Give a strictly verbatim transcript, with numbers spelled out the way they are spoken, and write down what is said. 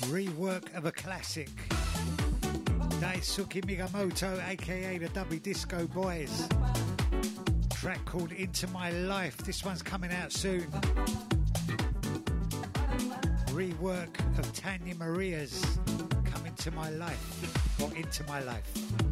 Rework of a classic. Daisuke Miyamoto, aka the Dubby Disco Boys. Track called Into My Life. This one's coming out soon. Rework of Tanya Maria's Come Into My Life, or Into My Life.